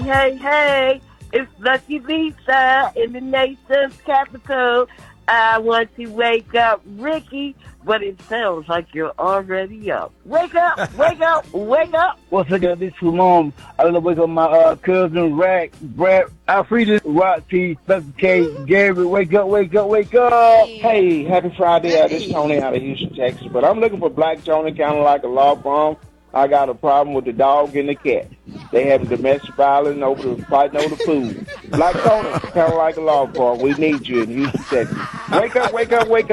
hey, it's Lucky Lisa in the nation's capital. I want to wake up Ricky, but it sounds like you're already up. Wake up, wake up, wake up. Once again, this is Mom. I want to wake up my cousin, Rack, Brad, Alfreda, Roxy, Special K, Gary. Wake up, wake up, wake up. Hey. Hey, happy Friday. This is Tony out of Houston, Texas. But I'm looking for Black Tony, kind of like a law firm. I got a problem with the dog and the cat. They having domestic violence fighting over the food. Black Tony, kind of like a law firm. We need you in Houston, Texas. Wake up, wake up, wake up.